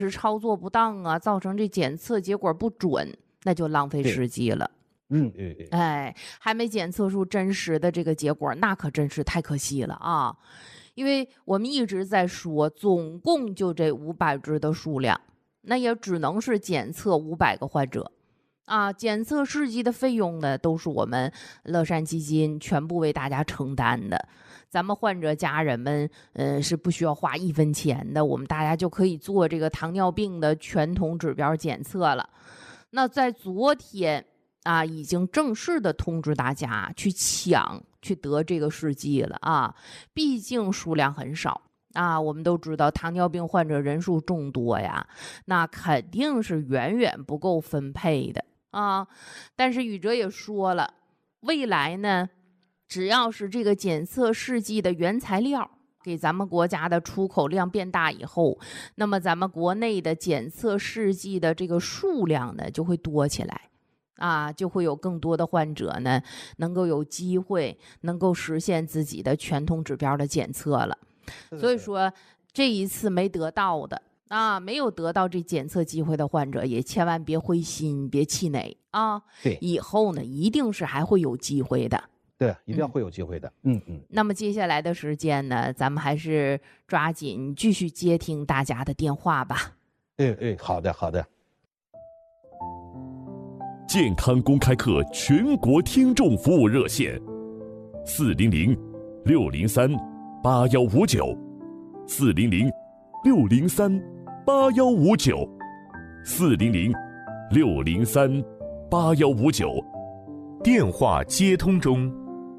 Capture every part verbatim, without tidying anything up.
是操作不当啊，造成这检测结果不准，那就浪费时机了。 嗯嗯嗯， 哎，还没检测出真实的这个结果，那可真是太可惜了啊！因为我们一直在说，总共就这五百只的数量，那也只能是检测五百个患者啊。检测试剂的费用呢，都是我们乐善基金全部为大家承担的。咱们患者家人们，呃，是不需要花一分钱的，我们大家就可以做这个糖尿病的全统指标检测了。那在昨天啊，已经正式的通知大家去抢，去得这个试剂了啊，毕竟数量很少啊。我们都知道糖尿病患者人数众多呀，那肯定是远远不够分配的啊。但是宇哲也说了，未来呢，只要是这个检测试剂的原材料给咱们国家的出口量变大以后，那么咱们国内的检测试剂的这个数量呢就会多起来啊，就会有更多的患者呢能够有机会能够实现自己的全统指标的检测了。所以说这一次没得到的啊，没有得到这检测机会的患者也千万别灰心，别气馁啊。 对， 以后呢一定是还会有机会的。 对，一定要会有机会的。嗯嗯。 那么接下来的时间呢，咱们还是抓紧继续接听大家的电话吧。 哎哎，好的好的。 健康公开课全国听众服务热线：四零零六零三八幺五九，四零零六零三八幺五九，四零零六零三八幺五九。电话接通中。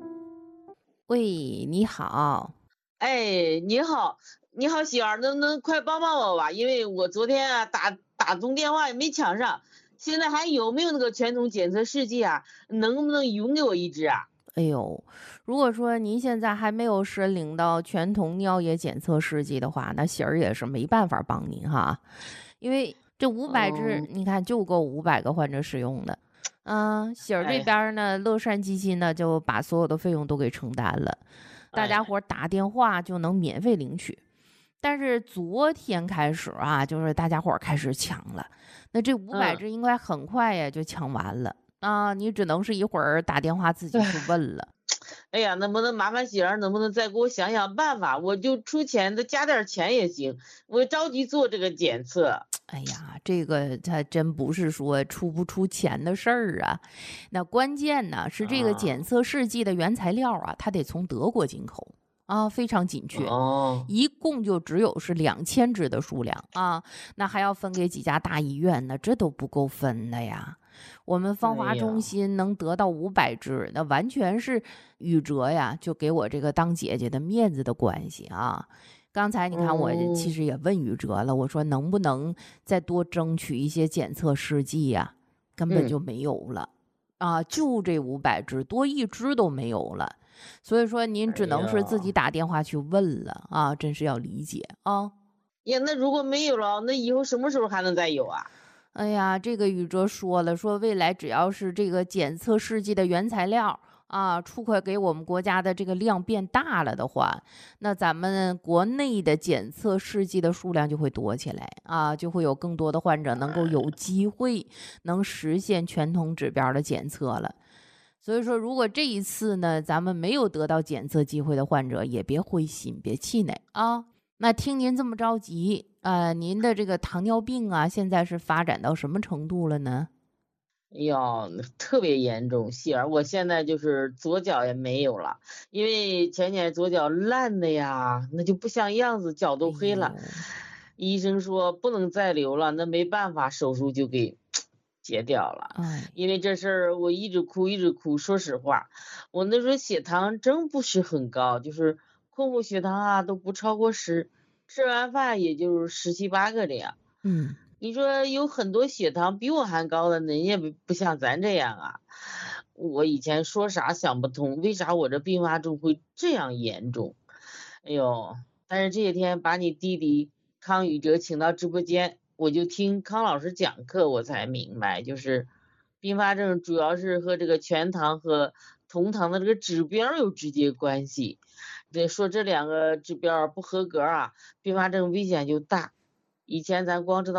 喂，你好。 哎，你好，你好，喜儿，能不能快帮帮我吧？因为我昨天啊打打通电话也没抢上，现在还有没有那个全统检测试剂啊？能不能匀给我一支啊？ 哎呦，如果说您现在还没有申领到全统尿液检测试剂的话，那喜儿也是没办法帮您哈，因为这五百支、 哦、 你看就够五百个患者使用的。嗯、呃，喜儿这边呢，哎、乐善基金呢就把所有的费用都给承担了，大家伙打电话就能免费领取。但是昨天开始啊，就是大家伙开始抢了，那这五百支应该很快呀就抢完了、嗯、啊，你只能是一会儿打电话自己去问了。 哎呀，能不能麻烦喜儿，能不能再给我想想办法？我就出钱，再加点钱也行，我着急做这个检测。 哎呀，这个它真不是说出不出钱的事儿啊，那关键呢是这个检测试剂的原材料啊，它得从德国进口啊，非常紧缺， 哦， 一共就只有是两千支的数量啊，那还要分给几家大医院呢，这都不够分的呀。我们芳华中心能得到五百支，那完全是宇哲呀，就给我这个当姐姐的面子的关系啊。刚才你看，我其实也问宇哲了，我说能不能再多争取一些检测试剂呀？根本就没有了、嗯、啊，就这五百支，多一支都没有了。所以说您只能是自己打电话去问了、哎、啊，真是要理解啊。 呀，那如果没有了，那以后什么时候还能再有啊？ 哎呀，这个宇哲说了，说未来只要是这个检测试剂的原材料啊，出口给我们国家的这个量变大了的话，那咱们国内的检测试剂的数量就会多起来啊，就会有更多的患者能够有机会能实现全统指标的检测了。所以说，如果这一次呢，咱们没有得到检测机会的患者，也别灰心，别气馁啊。那听您这么着急，呃，您的这个糖尿病啊，现在是发展到什么程度了呢？ 哎呦，特别严重，喜儿，我现在就是左脚也没有了，因为前年左脚烂的呀，那就不像样子，脚都黑了。哎、医生说不能再留了，那没办法，手术就给截掉了。 哎、 因为这事儿我一直哭一直哭，说实话，我那时候血糖真不是很高，就是空腹血糖啊都不超过十，吃完饭也就是十七八个这样。 嗯。 你说有很多血糖比我还高的，人家不像咱这样啊。我以前说啥想不通，为啥我这并发症会这样严重？哎呦，但是这些天把你弟弟康宇哲请到直播间，我就听康老师讲课，我才明白，就是并发症主要是和这个全糖和酮糖的这个指标有直接关系。对，说这两个指标不合格啊，并发症危险就大。以前咱光知道